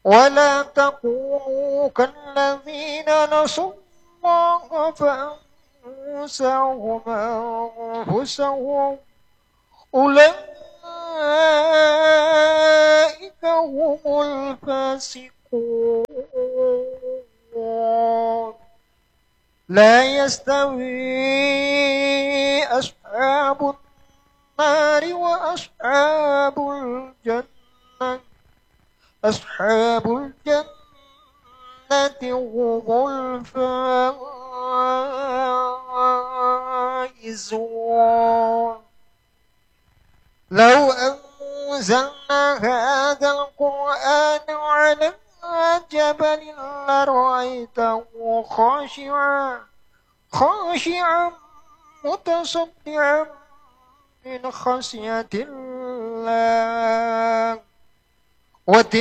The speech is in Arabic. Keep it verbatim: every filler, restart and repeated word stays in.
ولا تكونوا كالذين نسوا الله فأنساهم أنفسهم أولئك هم الفاسقون. لا يستوي أصحاب النار وأصحاب الجنة أصحاب الجنة هم الفائزون. لو أنزلنا هذا القرآن على جبل لرأيته خاشعا خاشعا متصدعا من خشية الله. وتلك